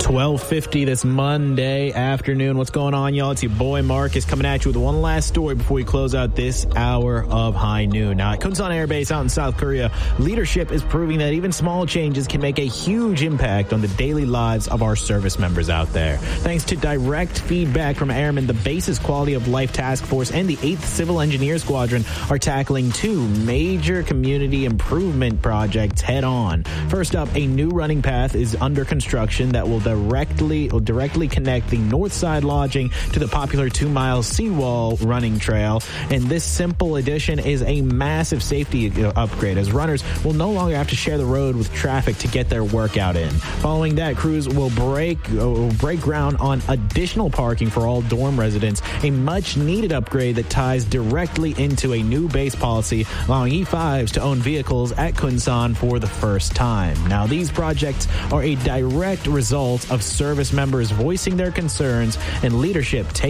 12:50 this Monday afternoon. What's going on, y'all? It's your boy Marcus coming at you with one last story before we close out this hour of High Noon. Now, at Kunsan Air Base out in South Korea, leadership is proving that even small changes can make a huge impact on the daily lives of our service members out there. Thanks to direct feedback from airmen, the base's Quality of Life Task Force and the 8th Civil Engineer Squadron are tackling two major community improvement projects head on. First up, a new running path is under construction that will directly connect the North Side Lodging to the popular 2-mile Seawall running trail. And this simple addition is a massive safety upgrade, as runners will no longer have to share the road with traffic to get their workout in. Following that, crews will break ground on additional parking for all dorm residents, a much-needed upgrade that ties directly into a new base policy allowing E5s to own vehicles at Kunsan for the first time. Now, these projects are a direct result of service members voicing their concerns and leadership taking